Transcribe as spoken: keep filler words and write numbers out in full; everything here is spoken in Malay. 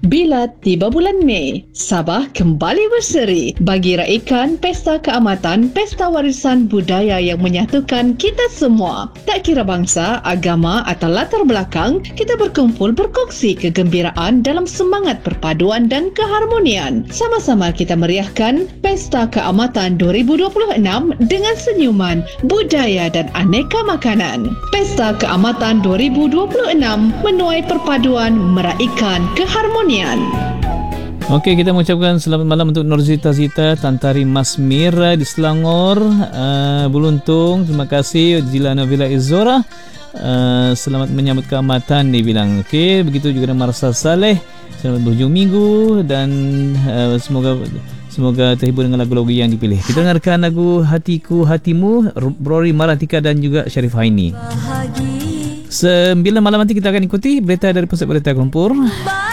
Bila tiba bulan Mei, Sabah kembali berseri bagi raikan Pesta Keamatan, Pesta Warisan Budaya yang menyatukan kita semua. Tak kira bangsa, agama atau latar belakang, kita berkumpul berkongsi kegembiraan dalam semangat perpaduan dan keharmonian. Sama-sama kita meriahkan Pesta Keamatan dua ribu dua puluh enam dengan senyuman, budaya dan aneka makanan. Pesta Keamatan dua ribu dua puluh enam menuai perpaduan, meraikan keharmonian. Okey, kita mengucapkan selamat malam untuk Norzita Zita, Tantari Masmir di Selangor, uh, Buluntung. Terima kasih Jila Novila Izora. Uh, selamat menyambut keamatan dia bilang. Okey, begitu juga dengan Marsa Saleh. Selamat berhujung minggu dan uh, semoga semoga terhibur dengan lagu-lagu yang dipilih. Kita dengarkan lagu Hatiku Hatimu, Rory Maratika dan juga Syarif Haini. Sembilan malam nanti kita akan ikuti berita dari Pusat Berita Kuala Lumpur.